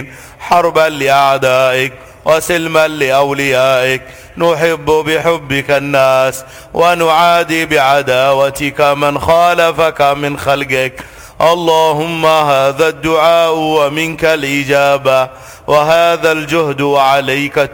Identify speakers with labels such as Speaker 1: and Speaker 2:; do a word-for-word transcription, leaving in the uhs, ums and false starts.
Speaker 1: حربا لأعدائك وسلما لأوليائك. نحب بحبك الناس ونعادي بعداوتك من خالفك من خلقك. اللهم هذا الدعاء ومنك الإجابة، وهذا الجهد وعليك